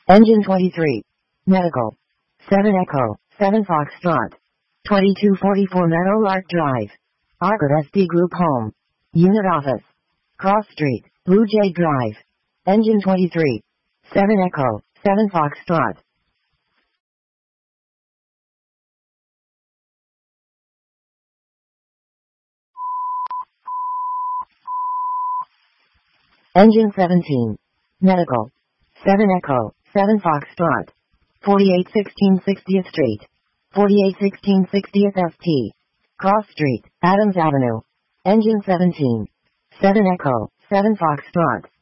Engine 23. Medical. 7 Echo, 7 Foxtrot. 2244 Meadowlark Drive. Arcot SD Group Home. Unit Office. Cross Street, Blue Jay Drive. Engine 23. 7 Echo, 7 Foxtrot. Engine 17. Medical. 7 Echo, 7 Foxtrot. 4816 60th Street. 4816 60th FT. Cross Street, Adams Avenue. Engine 17. 7 Echo, 7 Foxtrot.